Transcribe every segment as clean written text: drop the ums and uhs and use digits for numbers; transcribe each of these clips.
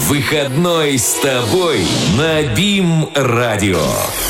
Выходной с тобой на БИМ-радио.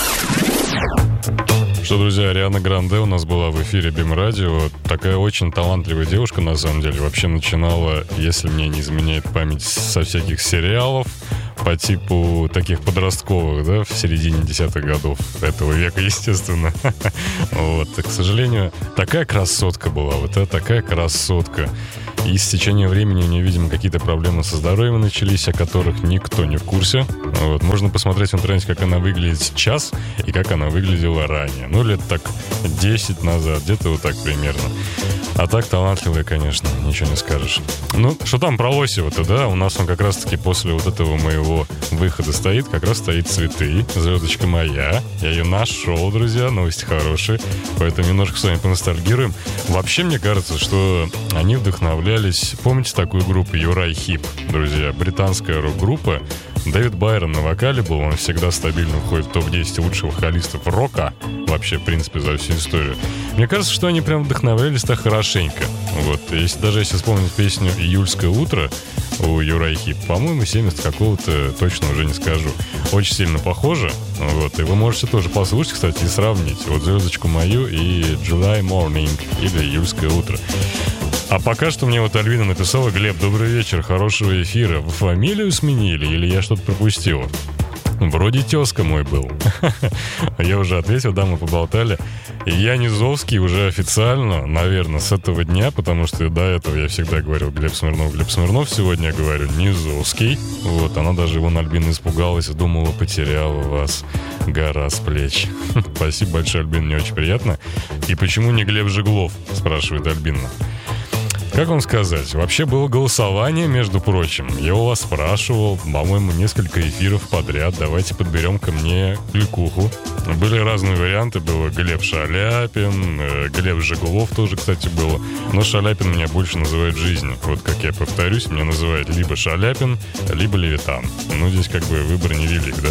Что, друзья, Ариана Гранде у нас была в эфире БИМ-радио. Такая очень талантливая девушка, на самом деле. Вообще начинала, если мне не изменяет память, со всяких сериалов по типу таких подростковых, да, в середине десятых годов этого века, естественно. Вот, к сожалению, такая красотка была, вот это такая красотка. И с течением времени у нее, видимо, какие-то проблемы со здоровьем начались, о которых никто не в курсе. Вот. Можно посмотреть в интернете, как она выглядит сейчас и как она выглядела ранее. Ну, лет так 10 назад, где-то вот так примерно. А так талантливая, конечно, ничего не скажешь. Ну, что там про Лосева-то, да? У нас он как раз-таки после вот этого моего выхода стоит, как раз стоит «Цветы», «Звездочка моя». Я ее нашел, друзья, новости хорошие. Поэтому немножко с вами поностальгируем. Вообще, мне кажется, что они вдохновлялись. Помните такую группу Юрай Хип, друзья? Британская рок-группа. Дэвид Байрон на вокале был, он всегда стабильно входит в топ-10 лучших вокалистов рока, вообще, в принципе, за всю историю. Мне кажется, что они прям вдохновлялись так хорошенько. Вот, даже если вспомнить песню «Июльское утро» у Юрай Хип, по-моему, 70 какого-то, точно уже не скажу. Очень сильно похоже, вот, и вы можете тоже послушать, кстати, и сравнить. Вот «Звездочку мою» и «July Morning» или «Июльское утро». А пока что мне вот Альбина написала: Глеб, добрый вечер, хорошего эфира. Вы фамилию сменили или я что-то пропустил? Вроде тезка мой был. Я уже ответил, да, мы поболтали. Я Низовский уже официально, наверное, с этого дня, потому что до этого я всегда говорил Глеб Смирнов. Сегодня я говорю Низовский. Вот, она даже вон Альбина испугалась, думала, потеряла вас. Гора с плеч. Спасибо большое, Альбина, мне очень приятно. И почему не Глеб Жеглов, спрашивает Альбина. Как вам сказать? Вообще было голосование, между прочим. Я у вас спрашивал, по-моему, несколько эфиров подряд. Давайте подберем ко мне кликуху. Были разные варианты. Было Глеб Шаляпин, Глеб Жеглов тоже, кстати, было. Но Шаляпин меня больше называет в жизни. Вот как я повторюсь, меня называют либо Шаляпин, либо Левитан. Ну, здесь как бы выбор невелик, да?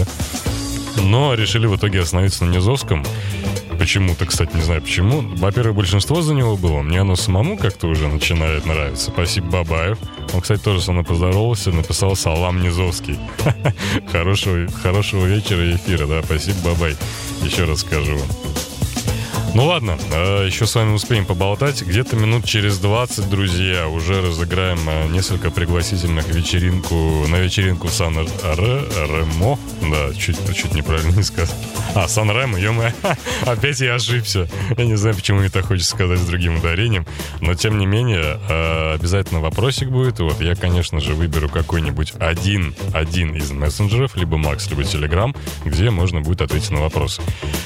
Но решили в итоге остановиться на Низовском. Почему-то, кстати, не знаю почему. Во-первых, большинство за него было. Мне оно самому как-то уже начинает нравиться. Спасибо, Бабаев. Он, кстати, тоже со мной поздоровался, написал «Салам, Низовский». Хорошего вечера и эфира, да. Спасибо, Бабай. Еще раз скажу вам. Ну ладно, еще с вами успеем поболтать. Где-то минут через 20, друзья, уже разыграем несколько пригласительных на вечеринку в Сан-Ремо. Да, чуть неправильно не сказал. Сан-Ремо, ё-моё, опять я ошибся. Я не знаю, почему мне так хочется сказать с другим ударением. Но, тем не менее, обязательно вопросик будет. Вот, я, конечно же, выберу какой-нибудь один из мессенджеров, либо Макс, либо Телеграм, где можно будет ответить на вопрос.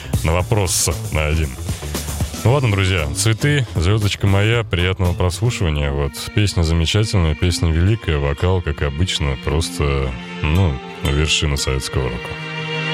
На один. Ну ладно, друзья, «Цветы», «Звездочка моя», приятного прослушивания. Вот, песня замечательная, песня великая, вокал, как обычно, просто, вершина советского рока.